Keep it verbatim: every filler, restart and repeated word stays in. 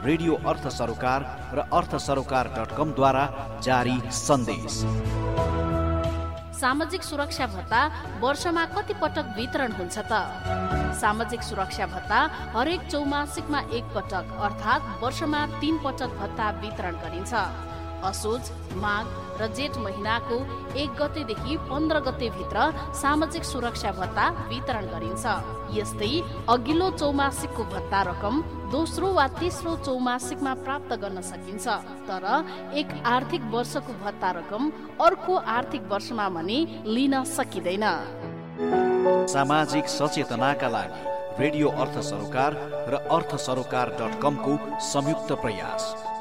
Radio अर्थ सरोकार र अर्थ सरोकार डट कम द्वारा जारी सन्देश। सामाजिक सुरक्षा भत्ता वर्षमा कति पटक वितरण हुन्छ त? सामाजिक सुरक्षा भत्ता हरेक चौमासिकमा एक पटक अर्थात् वर्षमा तीन पटक भत्ता वितरण गरिन्छ। असोज, माघ र जेठ महिनाको एक गतेदेखि पन्ध्र गते भित्र सामाजिक सुरक्षा भत्ता वितरण गरिन्छ। यस्तै अघिल्लो चौमासिकको भत्ता रकम दोस्रो वा तेस्रो चौमासिकमा प्राप्त गर्न सकिन्छ, तर एक आर्थिक वर्षको भत्ता रकम अर्को आर्थिक वर्षमा भने लिन सकिँदैन। सामाजिक सचेतनाका लागि रेडियो अर्थ सरोकार र अर्थ सरोकार डट कमको संयुक्त प्रयास।